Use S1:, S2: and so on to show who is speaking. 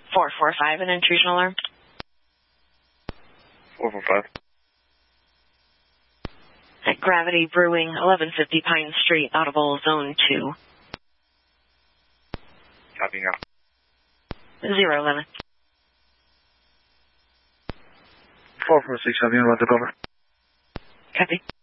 S1: 445, an intrusion alarm.
S2: 445.
S1: At Gravity Brewing, 1150 Pine Street, Audible Zone 2.
S2: Copy now.
S1: 011.
S2: 446, have you about the cover?
S1: Copy.